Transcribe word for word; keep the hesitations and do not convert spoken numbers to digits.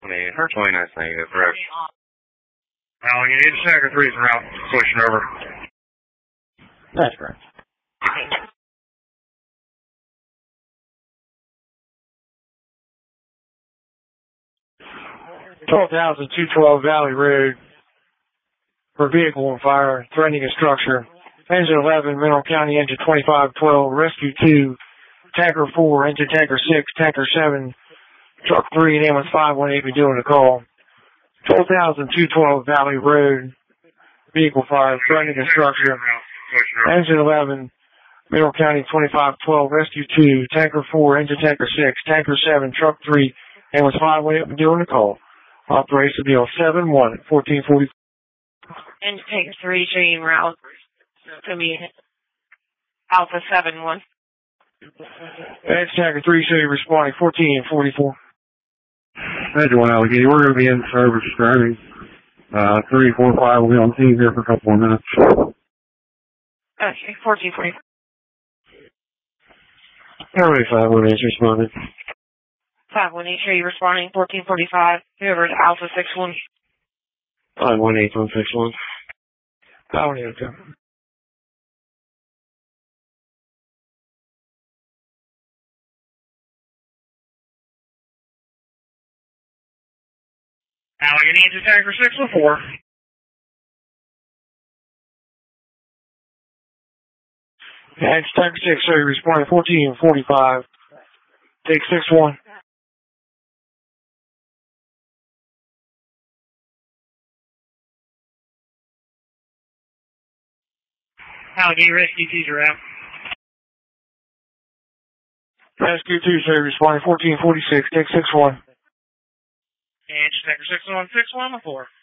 I mean, her twenty-nine thing is correct. Allegheny, Tanker three is route. Pushing over. That's correct. twelve thousand two twelve Valley Road for vehicle on fire, threatening a structure. Engine eleven, Mineral County, engine twenty-five twelve, rescue two, tanker four, engine tanker six, tanker seven, truck three, and ambulance five one eight be doing the call. twelve thousand two twelve Valley Road, vehicle fire, threatening a structure. Engine eleven, Mineral County, twenty-five twelve, rescue two, tanker four, engine tanker six, tanker seven, truck three, ambulance five one eight be doing the call. Operation deal seven one, fourteen forty. Engine tanker three, Shane route. It's going to be Alpha seven one. Engine tanker three, Shane responding fourteen forty-four. Engine one, Allegheny, we're going to be in service starting. Uh, three, four, five will be on team here for a couple more minutes. Okay, fourteen forty. Everybody five one eight responding. five one eight, sure you responding, fourteen forty-five. Whoever is Alpha six one. five one eight one six one. five one eight, okay. Allegheny, engine tanker six one four. Engine tanker six, sir, responding fourteen forty-five. Take six one. Allegheny, rescue two's around. Rescue two, sir, responding fourteen forty-six. Take six one. Engine tanker six one six one four.